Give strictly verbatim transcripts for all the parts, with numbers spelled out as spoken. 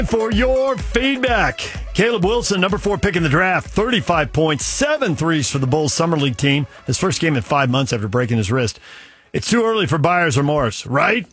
For your feedback, Caleb Wilson, number four pick in the draft, thirty-five points, seven threes for the Bulls Summer League team. His first game in five months after breaking his wrist. It's too early for buyer's remorse, right?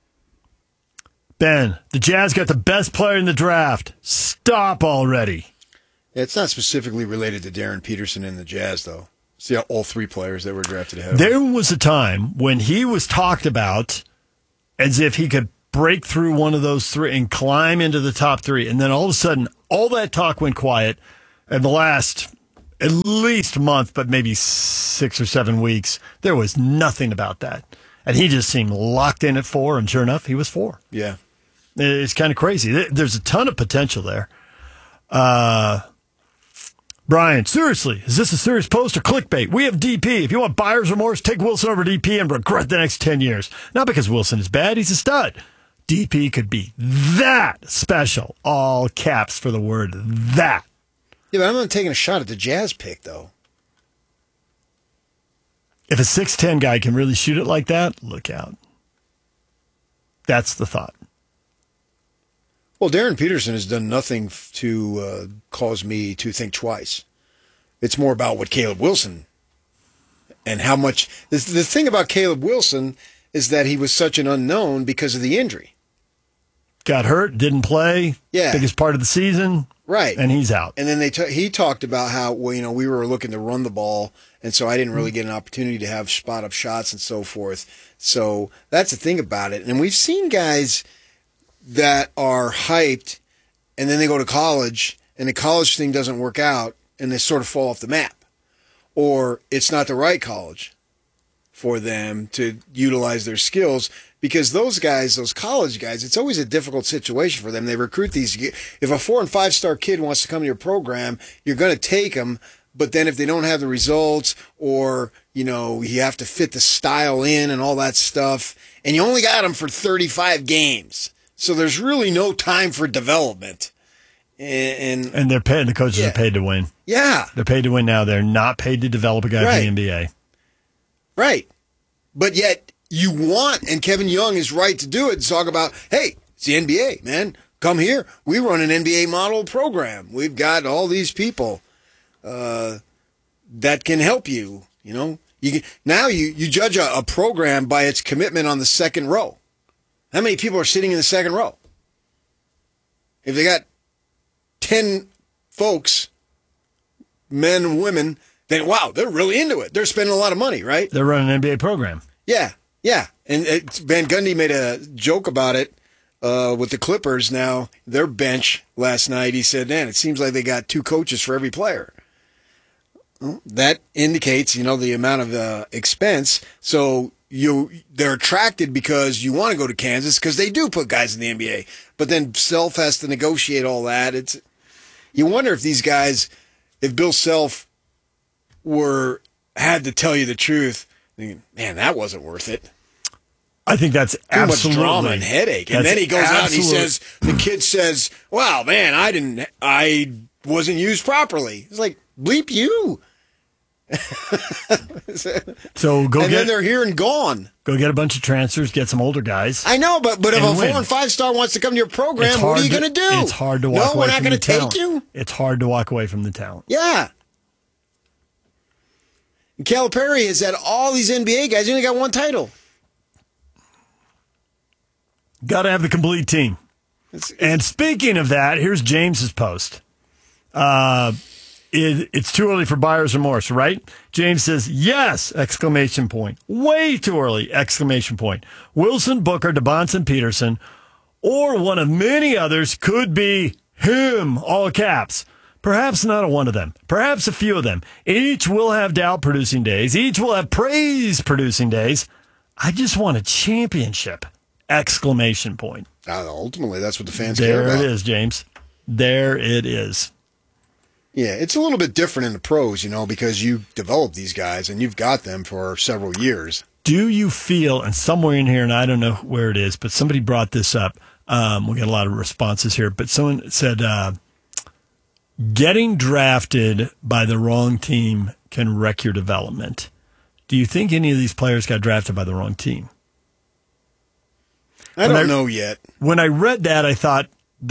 Ben, the Jazz got the best player in the draft. Stop already. Yeah, it's not specifically related to Darren Peterson and the Jazz, though. See how all three players that were drafted ahead of There him. was a time when he was talked about as if he could break through one of those three and climb into the top three. And then all of a sudden, all that talk went quiet. And the last at least month, but maybe six or seven weeks, there was nothing about that. And he just seemed locked in at four. And sure enough, he was four. Yeah. It's kind of crazy. There's a ton of potential there. Uh, Brian, seriously, is this a serious post or clickbait? We have D P. If you want buyer's remorse, take Wilson over D P and regret the next ten years. Not because Wilson is bad, he's a stud. D P could be that special. All caps for the word that. Yeah, but I'm not taking a shot at the Jazz pick, though. If a six ten guy can really shoot it like that, look out. That's the thought. Well, Darren Peterson has done nothing to uh, cause me to think twice. It's more about what Caleb Wilson and how much. The, the thing about Caleb Wilson is that he was such an unknown because of the injury. Got hurt, didn't play. Yeah. Biggest part of the season. Right. And he's out. And then they t- he talked about how, well, you know, we were looking to run the ball, and so I didn't really get an opportunity to have spot-up shots and so forth. So that's the thing about it. And we've seen guys that are hyped, and then they go to college, and the college thing doesn't work out, and they sort of fall off the map. Or it's not the right college for them to utilize their skills, because those guys, those college guys, it's always a difficult situation for them. They recruit these. If a four and five star kid wants to come to your program, you're going to take them. But then if they don't have the results, or, you know, you have to fit the style in and all that stuff, and you only got them for thirty-five games. So there's really no time for development. And and, and they're paid, the coaches yeah. are paid to win. Yeah. They're paid to win now. They're not paid to develop a guy Right. for the N B A. Right. But yet you want, and Kevin Young is right to do it, to talk about, hey, it's the N B A, man. Come here. We run an N B A model program. We've got all these people uh, that can help you. You know, you now you, you judge a, a program by its commitment on the second row. How many people are sitting in the second row? If they got ten folks, men and women, then wow, they're really into it. They're spending a lot of money, right? They're running an N B A program. Yeah, yeah. And it, Van Gundy made a joke about it uh, with the Clippers now, their bench last night. He said, man, it seems like they got two coaches for every player. Well, that indicates, you know, the amount of uh, expense. So you they're attracted because you want to go to Kansas because they do put guys in the N B A. But then Self has to negotiate all that. It's you wonder if these guys, if Bill Self were had to tell you the truth, thinking, man, that wasn't worth it. I think that's Too absolutely much drama and headache. And then he goes out and he says, the kid says, wow, man, I didn't, I wasn't used properly. It's like, bleep you. So go and get. then they're here and gone. Go get a bunch of transfers, get some older guys. I know, but but if and a win. four and five star wants to come to your program, what are you going to do? It's hard to walk no, away we're not from going the to take talent. you. It's hard to walk away from the talent. Yeah. And Calipari has had all these N B A guys. He only got one title. Got to have the complete team. It's, it's, And speaking of that, here's James's post. Uh, it, it's too early for buyer's remorse, right? James says, yes, exclamation point. Way too early, exclamation point. Wilson, Booker, DeBonson, Peterson, or one of many others could be him, all caps. Perhaps not a one of them. Perhaps a few of them. Each will have doubt-producing days. Each will have praise-producing days. I just want a championship, exclamation point. uh, ultimately, that's what the fans There care about. it is, James. There it is. Yeah, it's a little bit different in the pros, you know, because you develop these guys and you've got them for several years. Do you feel, and somewhere in here, and I don't know where it is, but somebody brought this up. Um, we got a lot of responses here, but someone said uh, getting drafted by the wrong team can wreck your development. Do you think any of these players got drafted by the wrong team? I When don't I- know yet. When I read that, I thought the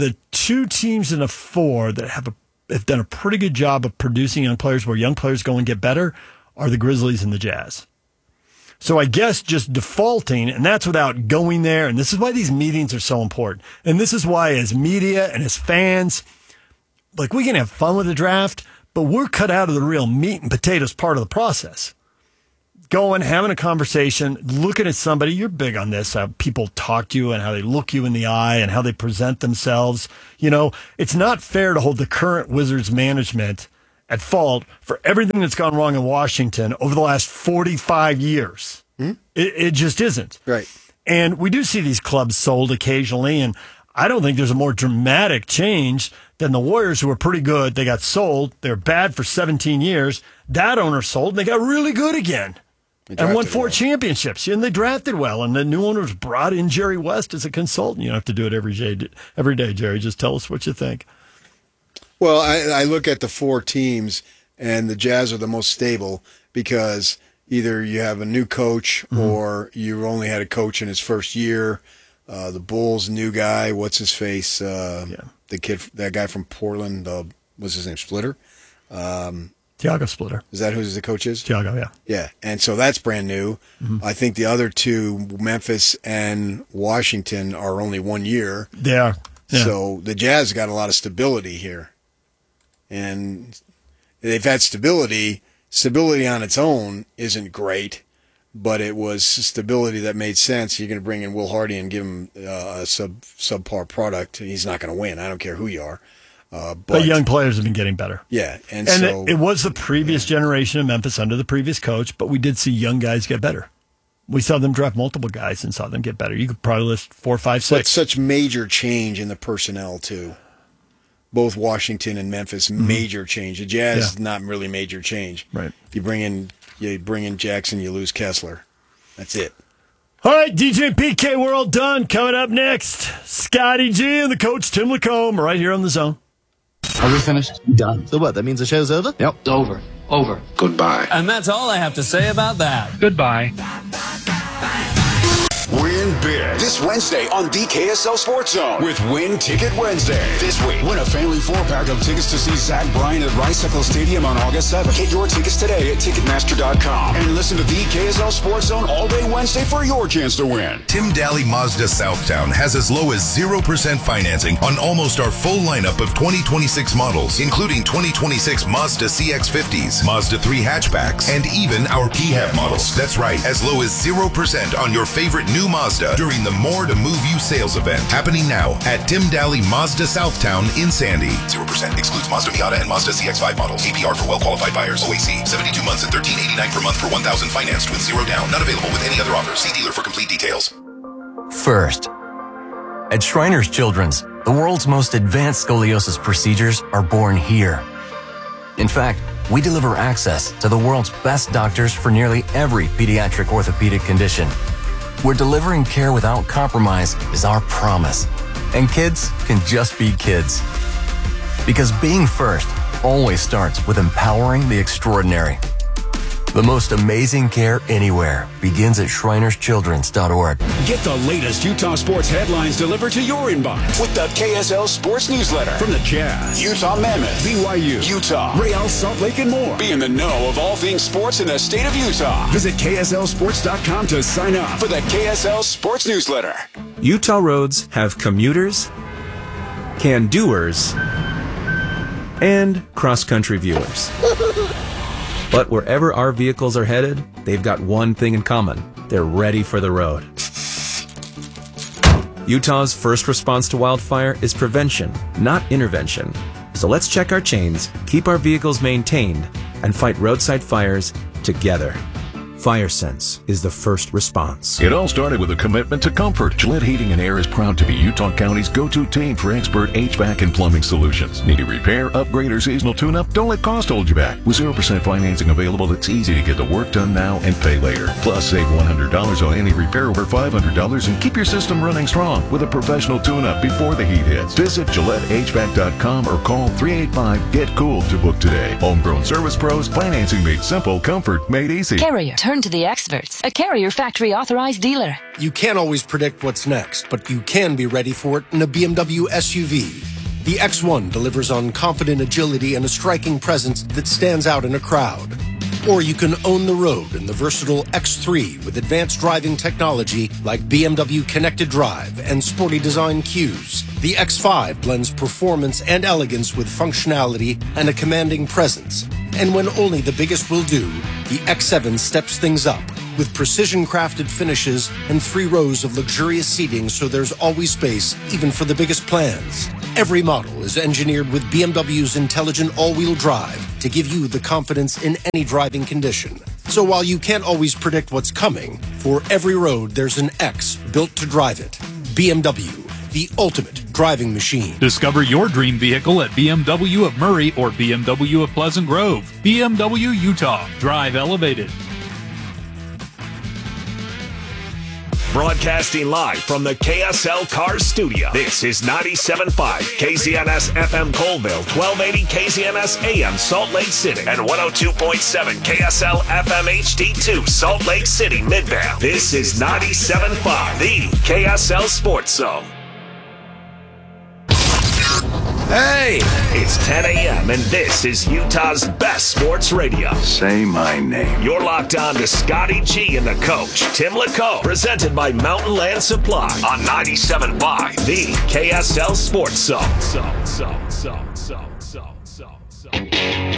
two teams in a four that have a, have done a pretty good job of producing young players where young players go and get better are the Grizzlies and the Jazz. So I guess just defaulting, and that's without going there, and this is why these meetings are so important. And this is why as media and as fans, like we can have fun with the draft, but we're cut out of the real meat and potatoes part of the process. Going, having a conversation, looking at somebody, you're big on this, how people talk to you and how they look you in the eye and how they present themselves. You know, it's not fair to hold the current Wizards management at fault for everything that's gone wrong in Washington over the last forty-five years. Hmm? It, it just isn't. Right. And we do see these clubs sold occasionally, and I don't think there's a more dramatic change than the Warriors, who were pretty good. They got sold. They were bad for seventeen years. That owner sold, and they got really good again and won four well. championships. And they drafted well, and the new owners brought in Jerry West as a consultant. You don't have to do it every day, every day, Jerry. Just tell us what you think. Well, I, I look at the four teams, and the Jazz are the most stable because either you have a new coach mm-hmm. or you only had a coach in his first year. Uh, the Bulls, new guy, what's his face? Uh, yeah. The kid, that guy from Portland, uh, what's his name? Splitter? Um, Tiago Splitter. Is that who the coach is? Tiago, yeah. Yeah, and so that's brand new. Mm-hmm. I think the other two, Memphis and Washington, are only one year. They are. Yeah. So the Jazz got a lot of stability here. And they've had stability. Stability on its own isn't great, but it was stability that made sense. You're going to bring in Will Hardy and give him uh, a sub subpar product. He's not going to win. I don't care who you are. Uh, but, but young players have been getting better. Yeah. And, and so, it, it was the previous yeah. generation of Memphis under the previous coach, but we did see young guys get better. We saw them draft multiple guys and saw them get better. You could probably list four, five, six. But such major change in the personnel, too. Both Washington and Memphis, mm-hmm. major change. The Jazz, yeah. not really major change. Right. You bring in you bring in Jackson, you lose Kessler. That's it. All right, D J P K, we're all done. Coming up next, Scotty G and the coach, Tim Lacombe, right here on The Zone. Are we finished? Done. So what, that means the show's over? Yep. It's over. Over. Goodbye. And that's all I have to say about that. Goodbye. Win big this Wednesday on the K S L Sports Zone with Win Ticket Wednesday. This week, win a family four-pack of tickets to see Zach Bryan at Rice-Eccles Stadium on August seventh. Get your tickets today at Ticketmaster dot com and listen to the K S L Sports Zone all day Wednesday for your chance to win. Tim Daly Mazda Southtown has as low as zero percent financing on almost our full lineup of twenty twenty-six models, including twenty twenty-six Mazda C X fifties, Mazda three hatchbacks, and even our P HAV models. That's right, as low as zero percent on your favorite new Mazda during the More to Move You sales event happening now at Tim Daly Mazda Southtown in Sandy. zero percent excludes Mazda Miata and Mazda C X five models. A P R for well-qualified buyers. O A C, seventy-two months and thirteen eighty-nine per month for one thousand financed with zero down. Not available with any other offers. See dealer for complete details. First, at Shriners Children's, the world's most advanced scoliosis procedures are born here. In fact, we deliver access to the world's best doctors for nearly every pediatric orthopedic condition. We're delivering care without compromise is our promise. And kids can just be kids. Because being first always starts with empowering the extraordinary. The most amazing care anywhere begins at Shriners Children's dot org. Get the latest Utah sports headlines delivered to your inbox with the K S L Sports Newsletter. From the Jazz, Utah Mammoth, B Y U, Utah, Real Salt Lake, and more. Be in the know of all things sports in the state of Utah. Visit K S L sports dot com to sign up for the K S L Sports Newsletter. Utah roads have commuters, can-doers, and cross-country viewers. But wherever our vehicles are headed, they've got one thing in common. They're ready for the road. Utah's first response to wildfire is prevention, not intervention. So let's check our chains, keep our vehicles maintained, and fight roadside fires together. FireSense is the first response. It all started with a commitment to comfort. Gillette Heating and Air is proud to be Utah County's go-to team for expert H V A C and plumbing solutions. Need a repair, upgrade, or seasonal tune-up? Don't let cost hold you back. With zero percent financing available, it's easy to get the work done now and pay later. Plus, save one hundred dollars on any repair over five hundred dollars and keep your system running strong with a professional tune-up before the heat hits. Visit Gillette H V A C dot com or call three eight five, get cool to book today. Homegrown service pros, financing made simple, comfort made easy. Carrier. Turn to the experts. A Carrier factory authorized dealer. You can't always predict what's next, but you can be ready for it in a B M W S U V. The X one delivers on confident agility and a striking presence that stands out in a crowd. Or you can own the road in the versatile X three with advanced driving technology like B M W Connected Drive and sporty design cues. The X five blends performance and elegance with functionality and a commanding presence. And when only the biggest will do, the X seven steps things up with precision-crafted finishes and three rows of luxurious seating so there's always space even for the biggest plans. Every model is engineered with B M W's intelligent all-wheel drive to give you the confidence in any driving condition. So while you can't always predict what's coming, for every road there's an X built to drive it. B M W, the ultimate driving machine. Discover your dream vehicle at B M W of Murray or B M W of Pleasant Grove. B M W Utah. Drive elevated. Broadcasting live from the K S L Cars Studio. This is ninety-seven point five K Z N S F M Colville, twelve eighty K Z N S A M Salt Lake City, and one oh two point seven K S L F M H D two Salt Lake City, Midvale. This is ninety-seven point five, the K S L Sports Zone. Hey, it's ten a.m. and this is Utah's best sports radio. Say my name. You're locked on to Scotty G and the coach, Tim LaCoe, presented by Mountain Land Supply on ninety-seven point five, the K S L Sports Zone. So, so, so, so, so, so, so.